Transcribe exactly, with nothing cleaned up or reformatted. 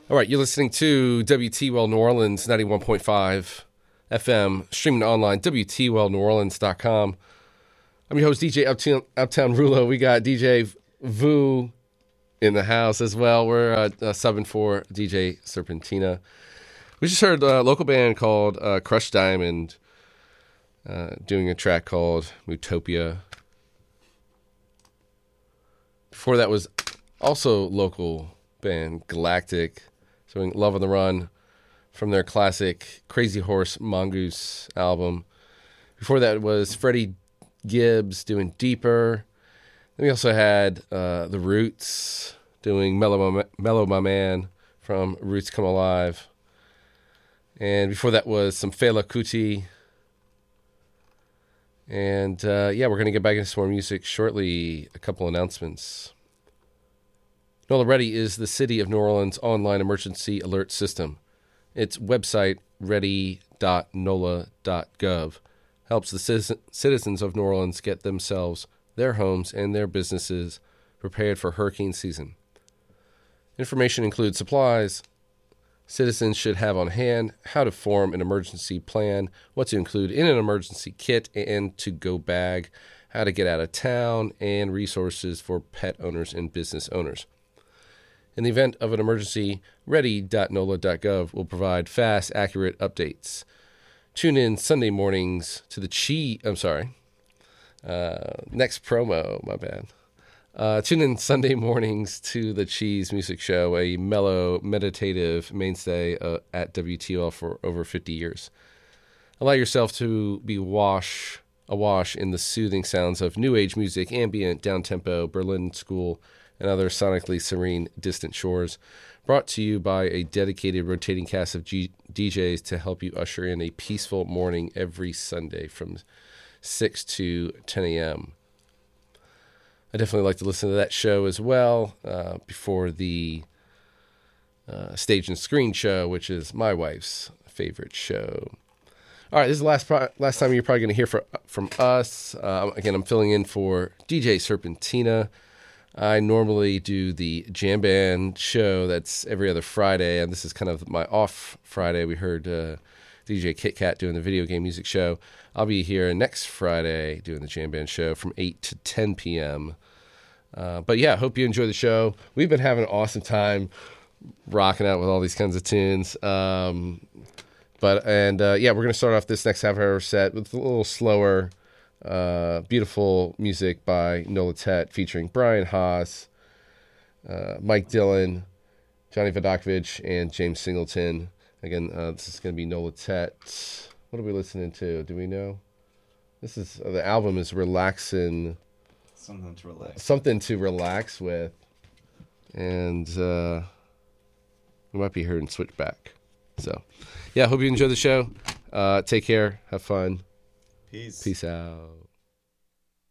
All right, you're listening to W T Well New Orleans, ninety-one point five F M, streaming online, W T well new orleans dot com. I'm your host, D J Uptown, Uptown Rulo. We got D J Vu in the house as well. We're uh, uh, subbing for D J Serpentina. We just heard a local band called uh, Crush Diamond uh, doing a track called Mutopia. Before that was also local band Galactic doing Love on the Run from their classic Crazy Horse Mongoose album. Before that was Freddie Gibbs doing Deeper. Then we also had uh, The Roots doing Mellow My, Mellow My Man from Roots Come Alive. And before that was some Fela Kuti. And uh, yeah, we're going to get back into some more music shortly. A couple announcements. NOLA Ready is the City of New Orleans online emergency alert system. Its website, ready dot nola dot gov, helps the citizens of New Orleans get themselves, their homes, and their businesses prepared for hurricane season. Information includes supplies citizens should have on hand, how to form an emergency plan, what to include in an emergency kit and to-go bag, how to get out of town, and resources for pet owners and business owners. In the event of an emergency, ready dot nola dot gov will provide fast, accurate updates. Tune in Sunday mornings to the Chi... I'm sorry. Uh, next promo, my bad. Uh, tune in Sunday mornings to the Cheese Music Show, a mellow, meditative mainstay uh, at W T L for over fifty years. Allow yourself to be wash awash in the soothing sounds of new age music, ambient, down-tempo, Berlin school, and other sonically serene distant shores, brought to you by a dedicated rotating cast of G- D Js to help you usher in a peaceful morning every Sunday from six to ten a.m. I definitely like to listen to that show as well uh, before the uh, Stage and Screen show, which is my wife's favorite show. All right, this is the last pro- last time you're probably going to hear for, from us. Uh, again, I'm filling in for D J Serpentina. I normally do the Jam Band show that's every other Friday, and this is kind of my off Friday. We heard uh, D J Kit Kat doing the video game music show. I'll be here next Friday doing the Jam Band show from eight to ten p.m. Uh, but yeah, hope you enjoy the show. We've been having an awesome time rocking out with all these kinds of tunes. Um, but and uh, yeah, we're going to start off this next half-hour set with a little slower, Uh, beautiful music by Nola Tet featuring Brian Haas, uh, Mike Dillon, Johnny Vodakovich, and James Singleton. Again, uh, this is going to be Nola Tet. What are we listening to? Do we know? This is uh, the album is Relaxin'. Something to relax. Something to relax with, and uh, we might be hearing Switchback. So, yeah, hope you enjoy the show. Uh, take care. Have fun. Peace. Peace out.